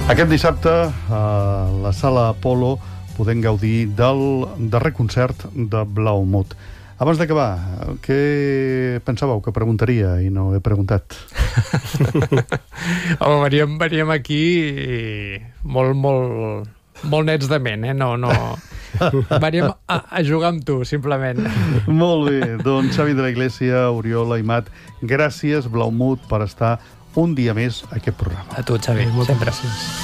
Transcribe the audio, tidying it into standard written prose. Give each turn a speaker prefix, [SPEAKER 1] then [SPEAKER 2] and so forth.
[SPEAKER 1] Aquest dissabte, a la Sala Apolo, podem gaudir del darrer concert de Blaumut. Abans d'acabar, què pensàveu que preguntaria i no he preguntat?
[SPEAKER 2] Home, veníem aquí molt nets de ment, No. Veníem a jugar amb tu, simplement.
[SPEAKER 1] Molt bé, doncs Xavi de la Iglesia, Oriol Aimat, gràcies, Blaumut, per estar un dia més a aquest programa.
[SPEAKER 2] A tu, Xavi, sempre.
[SPEAKER 3] Gràcies.